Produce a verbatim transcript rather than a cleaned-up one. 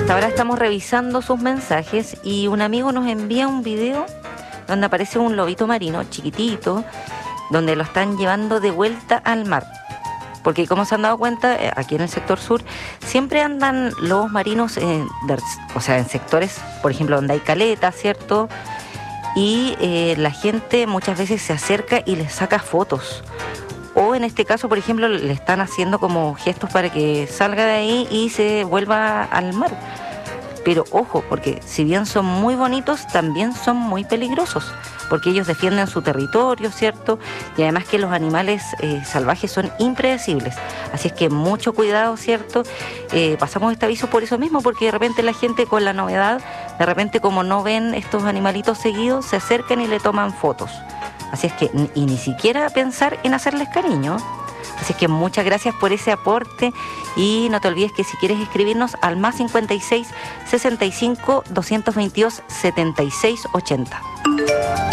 Hasta ahora estamos revisando sus mensajes y un amigo nos envía un video donde aparece un lobito marino chiquitito, donde lo están llevando de vuelta al mar. Porque como se han dado cuenta, aquí en el sector sur siempre andan lobos marinos, en, o sea, en sectores, por ejemplo, donde hay caletas, ¿cierto? Y eh, la gente muchas veces se acerca y les saca fotos. O en este caso, por ejemplo, le están haciendo como gestos para que salga de ahí y se vuelva al mar. Pero ojo, porque si bien son muy bonitos, también son muy peligrosos, porque ellos defienden su territorio, ¿cierto? Y además que los animales eh, salvajes son impredecibles. Así es que mucho cuidado, ¿cierto? Eh, pasamos este aviso por eso mismo, porque de repente la gente con la novedad, de repente como no ven estos animalitos seguidos, se acercan y le toman fotos. Así es que, y ni siquiera pensar en hacerles cariño. Así es que muchas gracias por ese aporte y no te olvides que si quieres escribirnos al más cincuenta y seis, sesenta y cinco, doscientos veintidós, setenta y seis, ochenta.